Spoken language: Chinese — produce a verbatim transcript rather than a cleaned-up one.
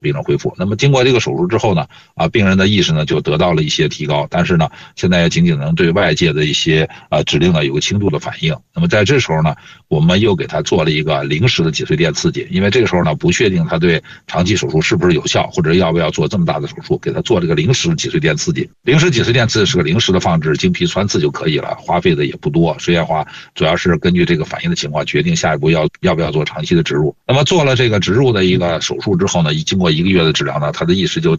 病人恢复。那么经过这个手术之后呢，啊，病人的意识呢就得到了一些提高，但是呢，现在仅仅能对外界的一些呃指令呢有个轻度的反应。那么在这时候呢，我们又给他做了一个临时的脊髓垫刺激，因为这个时候呢不确定他对长期手术是不是有效，或者要不要做这么大的手术，给他做这个临时脊髓垫刺激。临时脊髓垫刺激是个临时的放置，经皮穿刺就可以了，花费的也不多。实验化主要是根据这个反应的情况决定下一步要要不要做长期的植入。那么做了这个植入的一个手术之后呢，经过一个月的治疗呢，他的意识就